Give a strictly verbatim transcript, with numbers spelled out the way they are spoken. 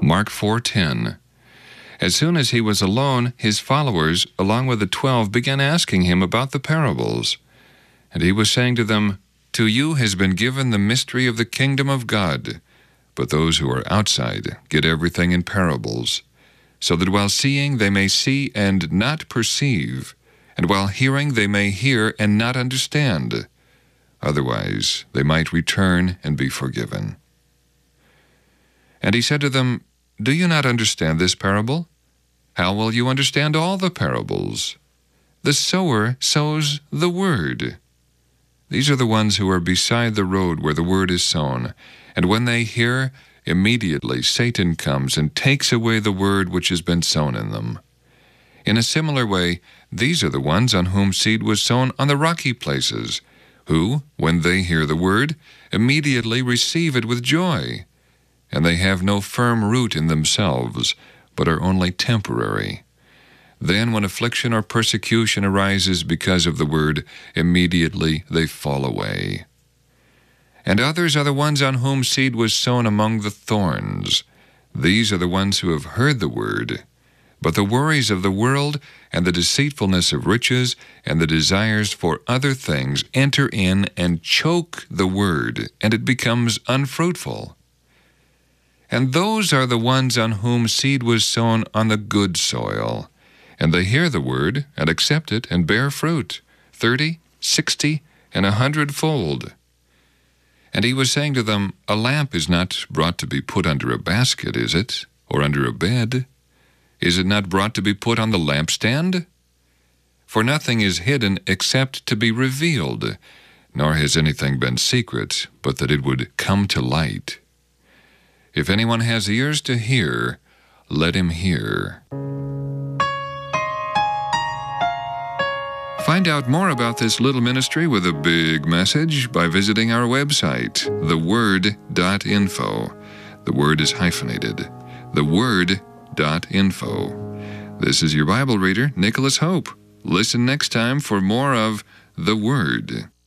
Mark four ten. As soon as he was alone, his followers, along with the twelve, began asking him about the parables. And he was saying to them, "To you has been given the mystery of the kingdom of God, but those who are outside get everything in parables, so that while seeing they may see and not perceive, and while hearing they may hear and not understand. Otherwise they might return and be forgiven." And he said to them, "Do you not understand this parable? How will you understand all the parables? The sower sows the word. These are the ones who are beside the road where the word is sown, and when they hear, immediately Satan comes and takes away the word which has been sown in them. In a similar way, these are the ones on whom seed was sown on the rocky places, who, when they hear the word, immediately receive it with joy. And they have no firm root in themselves, but are only temporary. Then when affliction or persecution arises because of the word, immediately they fall away. And others are the ones on whom seed was sown among the thorns. These are the ones who have heard the word, but the worries of the world and the deceitfulness of riches and the desires for other things enter in and choke the word, and it becomes unfruitful. And those are the ones on whom seed was sown on the good soil, and they hear the word and accept it and bear fruit, thirty, sixty, and a hundredfold. And he was saying to them, A lamp is not brought to be put under a basket, is it, or under a bed? Is it not brought to be put on the lampstand? For nothing is hidden except to be revealed, nor has anything been secret, but that it would come to light. If anyone has ears to hear, let him hear." Find out more about this little ministry with a big message by visiting our website, the word dot info. The word is hyphenated. the word dot info. This is your Bible reader, Nicholas Hope. Listen next time for more of The Word.